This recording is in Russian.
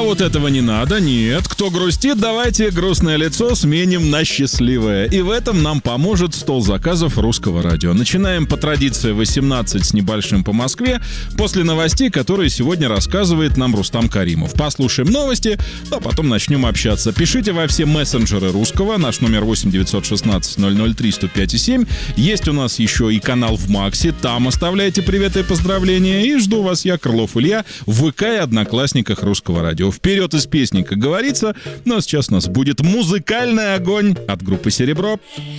А вот этого не надо, нет. Кто грустит, давайте грустное лицо сменим на счастливое. И в этом нам поможет стол заказов Русского радио. Начинаем по традиции 18 с небольшим по Москве, после новостей, которые сегодня рассказывает нам Рустам Каримов. Послушаем новости, а потом начнем общаться. Пишите во все мессенджеры Русского. Наш номер 8 916 003 105 7. Есть у нас еще и канал в Максе. Там оставляйте приветы и поздравления. И жду вас я, Крылов Илья, в ВК и Одноклассниках Русского радио. Вперед из песни, как говорится. Ну а сейчас у нас будет музыкальный огонь от группы «Серебро».